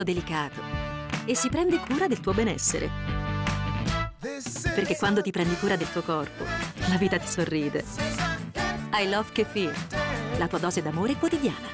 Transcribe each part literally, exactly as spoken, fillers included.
delicato e si prende cura del tuo benessere. Perché quando ti prendi cura del tuo corpo, la vita ti sorride. I love Kefir, la tua dose d'amore quotidiana.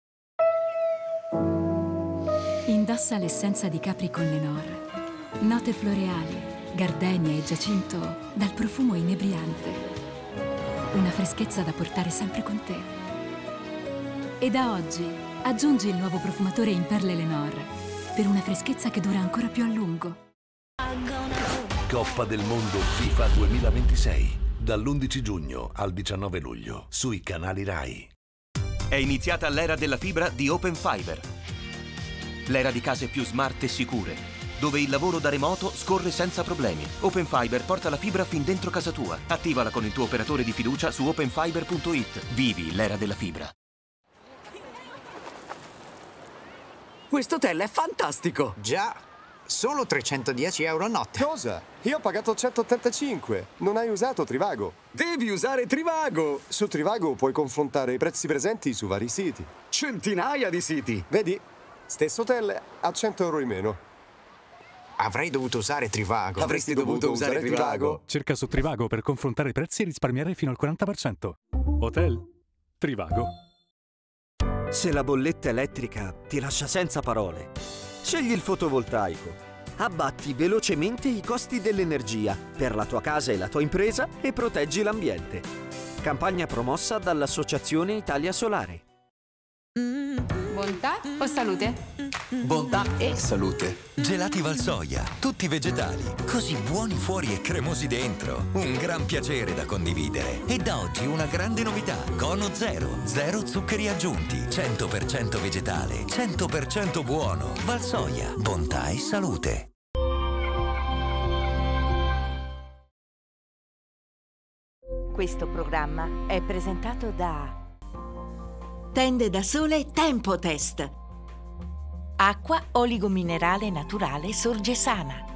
Indossa l'essenza di Capri con Lenor. Note floreali, gardenia e giacinto dal profumo inebriante. Una freschezza da portare sempre con te. E da oggi aggiungi il nuovo profumatore in perle Lenor per una freschezza che dura ancora più a lungo. Coppa del Mondo FIFA duemilaventisei, dall'undici giugno al diciannove luglio, sui canali Rai. È iniziata l'era della fibra di Open Fiber. L'era di case più smart e sicure, dove il lavoro da remoto scorre senza problemi. Open Fiber porta la fibra fin dentro casa tua. Attivala con il tuo operatore di fiducia su open fiber punto it. Vivi l'era della fibra. Questo hotel è fantastico! Già, solo trecentodieci euro a notte. Cosa? Io ho pagato centottantacinque. Non hai usato Trivago. Devi usare Trivago! Su Trivago puoi confrontare i prezzi presenti su vari siti. Centinaia di siti! Vedi? Stesso hotel a cento euro in meno. Avrei dovuto usare Trivago. Avresti dovuto usare Trivago. Cerca su Trivago per confrontare prezzi e risparmiare fino al quaranta per cento. Hotel Trivago. Se la bolletta elettrica ti lascia senza parole, scegli il fotovoltaico. Abbatti velocemente i costi dell'energia per la tua casa e la tua impresa e proteggi l'ambiente. Campagna promossa dall'Associazione Italia Solare. Bontà o salute? Bontà e salute. Gelati Valsoia, tutti vegetali, così buoni fuori e cremosi dentro. Un gran piacere da condividere. E da oggi una grande novità: Cono Zero, zero zuccheri aggiunti, cento per cento vegetale, cento per cento buono. Valsoia, bontà e salute. Questo programma è presentato da Tende da Sole Tempo Test. Acqua oligominerale naturale Sorgesana.